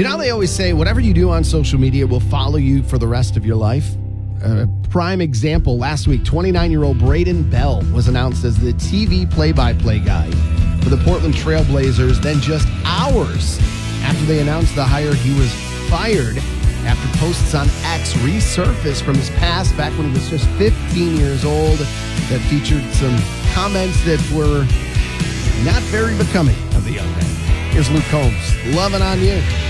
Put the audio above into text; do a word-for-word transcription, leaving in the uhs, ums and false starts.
You know how they always say, whatever you do on social media will follow you for the rest of your life? A prime example, last week, twenty-nine-year-old Braden Bell was announced as the T V play-by-play guy for the Portland Trail Blazers. Then just hours after they announced the hire, he was fired after posts on X resurfaced from his past back when he was just fifteen years old that featured some comments that were not very becoming of the young man. Here's Luke Combs, loving on you.